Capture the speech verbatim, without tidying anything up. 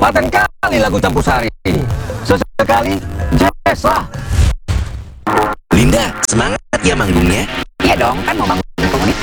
paten kali lagu campur sari. Sesekali jazz lah. Linda, semangat ya manggungnya. Iya dong, kan mau